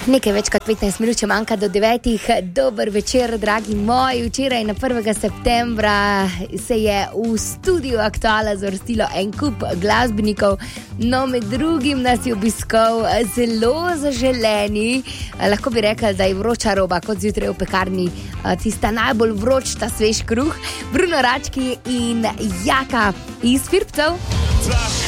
Nekaj več kot 15 minut, če manjka do 9. Dober večer, dragi moji. Včeraj na 1. septembra se je v studiu Aktuala zvrstilo en kup glasbenikov. No, med drugim nas je obiskal zelo zaželeni, lahko bi rekli, da je vroča roba, kot zjutraj v pekarni, tista najbolj vroč, ta svež kruh, Bruno Rački in Jaka iz Firpcev.